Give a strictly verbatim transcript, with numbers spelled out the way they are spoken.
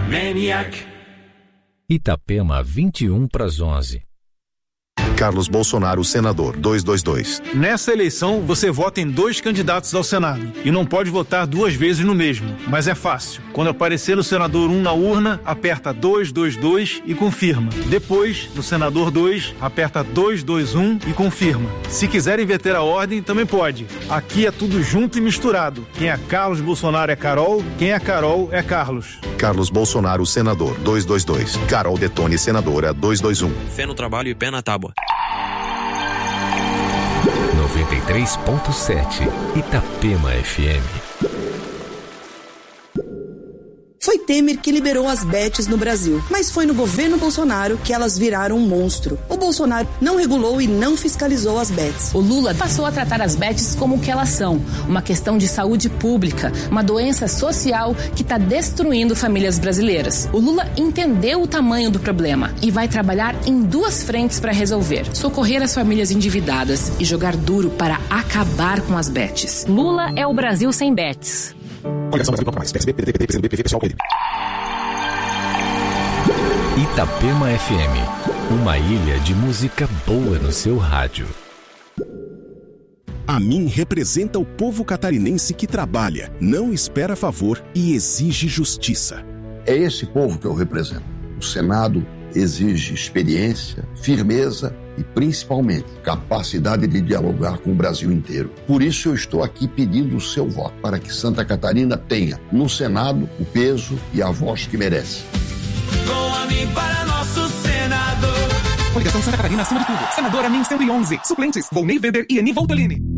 Maniac. Itapema, vinte e um para as onze. Carlos Bolsonaro, senador, duzentos e vinte e dois. Nessa eleição, você vota em dois candidatos ao Senado e não pode votar duas vezes no mesmo, mas é fácil. Quando aparecer no senador um na urna, aperta duzentos e vinte e dois e confirma. Depois, no senador dois, aperta duzentos e vinte e um e confirma. Se quiser inverter a ordem, também pode. Aqui é tudo junto e misturado. Quem é Carlos Bolsonaro é Carol, quem é Carol é Carlos. Carlos Bolsonaro, senador, duzentos e vinte e dois. Carol Detone, senadora, duzentos e vinte e um. Fé no trabalho e pé na tábua. noventa e três ponto sete Itapema F M. Foi Temer que liberou as bets no Brasil, mas foi no governo Bolsonaro que elas viraram um monstro. O Bolsonaro não regulou e não fiscalizou as bets. O Lula passou a tratar as bets como o que elas são, uma questão de saúde pública, uma doença social que está destruindo famílias brasileiras. O Lula entendeu o tamanho do problema e vai trabalhar em duas frentes para resolver: socorrer as famílias endividadas e jogar duro para acabar com as bets. Lula é o Brasil sem bets. Coligação Brasil Toca Mais, P S B, P D T, P C do B, P V, pessoal, P M. Itapema F M, uma ilha de música boa no seu rádio. A mim representa o povo catarinense que trabalha, não espera favor e exige justiça. É esse povo que eu represento. O Senado exige experiência, firmeza e, principalmente, capacidade de dialogar com o Brasil inteiro. Por isso eu estou aqui pedindo o seu voto, para que Santa Catarina tenha, no Senado, o peso e a voz que merece. Com a mim para nosso senador. Coligação Santa Catarina acima de tudo. Senadora Min cento e onze. Suplentes: Volney Weber e Eni Voltolini.